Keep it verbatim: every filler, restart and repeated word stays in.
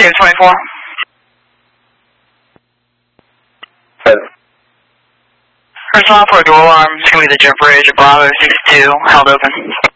James twenty-four. First one for a door alarm. It's going to be the Jump Bridge at Bravo six two, held open.